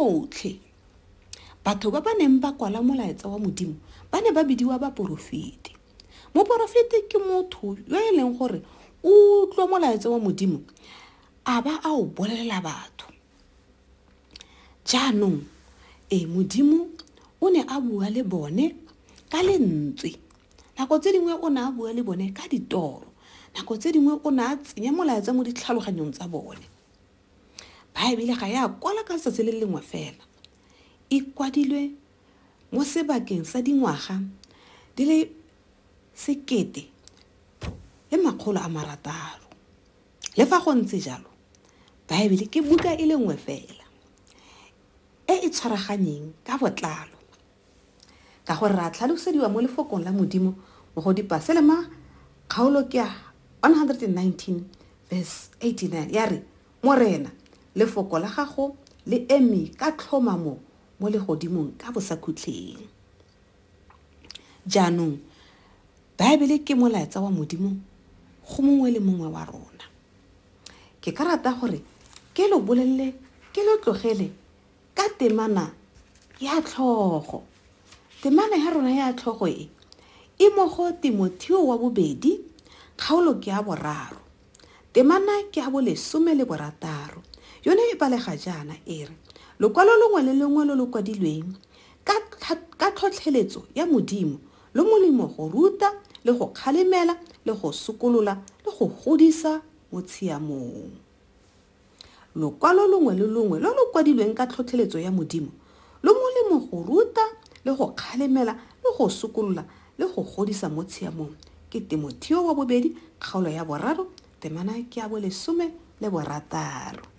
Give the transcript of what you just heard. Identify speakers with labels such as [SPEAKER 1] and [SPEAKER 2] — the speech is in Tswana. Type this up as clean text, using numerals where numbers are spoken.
[SPEAKER 1] botlhe batho ba neng ba kwala molaetsa wa Modimo ba ne ba bidiwa ba porofete. Moporofete ke motho yo e leng gore o utlwa molaetsa wa Modimo a ba a o bolelela batho. Jaanong Modimo o ne a bua le bone ka lentswe. Nako tse dingwe o ne a bua le bone ka ditoro. Nako tse dingwe o ne a tsenya molaetsa mo ditlhaloganyong tsa bone. Baebile ga ya kwala ka letsatsi le lengwe fela. E kwadilwe mo sebakeng sa dingwaga di le 1,600. Le fa go ntse jalo, Baebile ke buka e le nngwe fela e tshwaraganyeng ka botlalo, ka gore ra tlhalosediwa mo lefokong la Modimo mo go Dipaselema kgaolo ke 119 verse 89 ya re, Morena lefoko la gago le eme ka tlhomamo mo legodimong ka bosakhutleng. Jaanong Baebile ke molaetsa wa Modimo go mongwe le mongwe wa rona. Ke ka rata gore ke lo bolelle ke lo tlogele ka temana ya tlhogo. Temana ya rona ya tlhogo e mo go Timotheo wa 2 kgaolo ke ya 3. Temana ke ya 16. Yone e balega jaana e re, lokwalo lengwe le lengwe lo lo kwadilweng ka tlhotlheletso ya Modimo lo molemo go ruta le go kgalemela le go sokolola le go godisa mo tshiamong. Lokwalo lengwe le lengwe lo lo kwadilweng ka tlhotlheletso ya Modimo lo molemo go ruta le go kgalemela le go sokolola le go godisa mo tshiamong. Ke Timotheo wa 2 kgaolo ya 3, temana ke ya 16.